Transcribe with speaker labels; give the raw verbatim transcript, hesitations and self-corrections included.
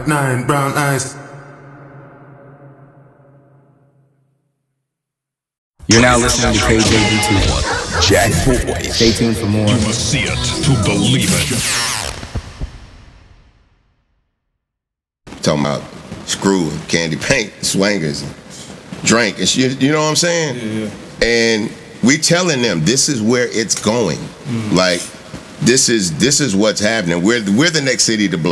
Speaker 1: Nine brown eyes.
Speaker 2: You're now listening to K J V two.
Speaker 3: Jack Boys.
Speaker 2: Stay tuned for more.
Speaker 4: You must see it to believe it.
Speaker 3: Talking about screw, candy paint, swangers, drink, and shit, you know what I'm saying?
Speaker 5: Yeah, yeah.
Speaker 3: And we telling them this is where it's going. Mm. Like, this is this is what's happening. We're we're the next city to blow.